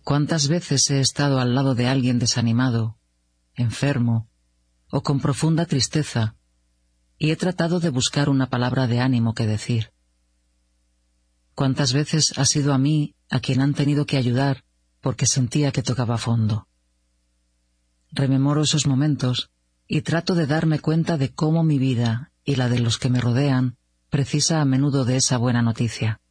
¿Cuántas veces he estado al lado de alguien desanimado, enfermo o con profunda tristeza, y he tratado de buscar una palabra de ánimo que decir? ¿Cuántas veces ha sido a mí a quien han tenido que ayudar porque sentía que tocaba fondo? Rememoro esos momentos y trato de darme cuenta de cómo mi vida y la de los que me rodean precisa a menudo de esa buena noticia.